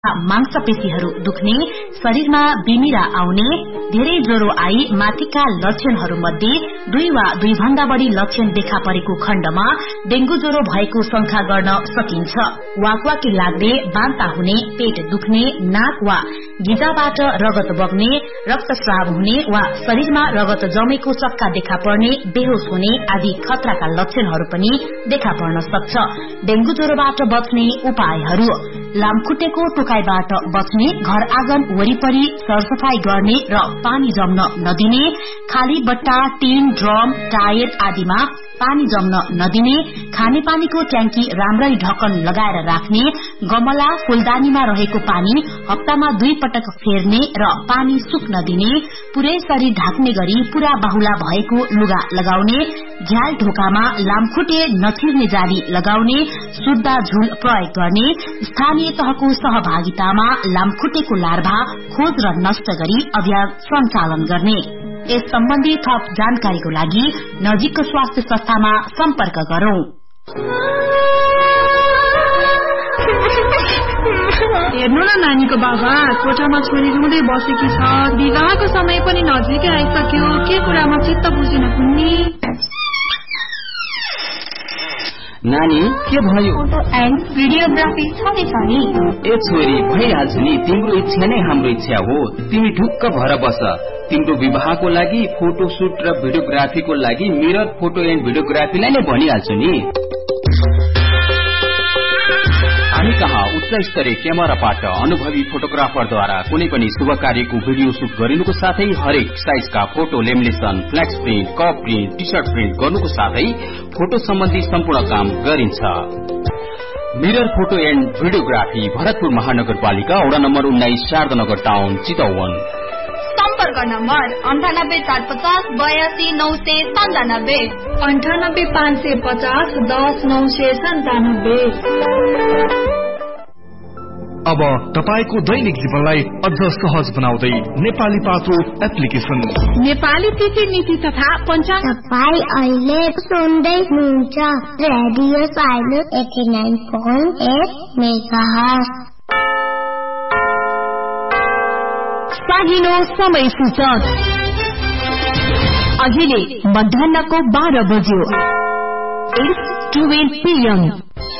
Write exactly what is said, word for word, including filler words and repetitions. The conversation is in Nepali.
मांसपेशीहरू दुख्ने, शरीरमा बिमिरा आउने, धेरै ज्वरो आई माथिका लक्षणहरू मध्ये दुई वा दुई भन्दा बढ़ी लक्षण देखा परेको खण्डमा डेंगू ज्वरो भएको शंका गर्न सकिन्छ। वाकवाकी लाग्ने, बान्ता हुने, पेट दुख्ने, नाक वा गिजाबाट रगत बग्ने, रक्तस्राव हुने वा शरीरमा रगत जमेको चक्का देखा पर्ने, बेहोस हुने आदि खतराका लक्षणहरू पनि देखा पर्न सक्छ। डेंगू ज्वरोबाट बच्ने उपायहरू: लामखुट्टेको टोकाइबाट बच्ने, घर आँगन वरिपरि सरसफाई गर्ने र पानी जम्न नदिने, खाली बट्टा, टिन, ड्रम, टायर आदिमा पानी जम्न नदिने, खानेपानीको ट्याङ्की राम्ररी ढक्कन लगाएर राख्ने, गमला फूलदानीमा रहेको पानी हप्तामा दुई पटक फेर्ने र पानी सुक्न दिने, पूरै शरीर ढाक्ने गरी पूरा बाहुला भएको लुगा लगाउने, झ्याल ढोकामा लामखुट्टे नछिर्ने जाली लगाउने, शुद्ध झुल प्रयोग गर्ने, स्थानीय तहको सहभागितामा लामखुट्टेको लार्भा खोज र नष्ट गरी अभियान सञ्चालन गर्ने। यस सम्बन्धी थप जानकारीको लागि नजिकको स्वास्थ्य संस्थामा सम्पर्क गरौं। हेर्नु न नानीको बाबा, कोठामा छोरी रुँदै बसेकी छ। विवाहको समय पनि नजिकै आइसक्यो, के कुरामा चित्त बुझिन कुन्नी? नानी के भयो? भिडियोग्राफी छँदैछ नि। ए छोरी, भइहाल्छ नि, तिम्रो इच्छा नै हाम्रो इच्छा हो। तिमी ढुक्क भएर बस। तिम्रो विवाहको लागि फोटो सुट र भिडियोग्राफीको लागि मिरर फोटो एन्ड भिडियोग्राफीलाई नै भनिहाल्छु नि। हामी कहाँ उच्च स्तरीय क्यामेराबाट अनुभवी फोटोग्राफरद्वारा कुनै पनि शुभ कार्यको भिडियो सुट गरिनुको साथै हरेक साइजका photo lamination, flex print, cup print, T short print गर्नुको साथै फोटो सम्बन्धी सम्पूर्ण काम गरिन्छ। Mirror photo and videography, Bharatpur महानगरपालिका वडा नम्बर उन्नाइस, शारदानगर टाउन, चितवन। सम्पर्क नम्बर अन्ठानब्बे चार पचास बयासी नौ सय सन्तानब्बे, अन्ठानब्बे पाँच सय पचास दस नौ सय सन्तानब्बे। अब तपाईको दैनिक जीवनलाई अझ सहज बनाउँदै नेपाली पात्रो एप्लिकेशन, नेपाली तिथि नीति तथा पञ्चाङ्ग। तपाई अहिले सुन्दै हुनुहुन्छ radio silence eighty nine point at megahertz. साहिनो समय सूचक अहिले मध्याहको बाह्र बज्यो। It's twelve P am.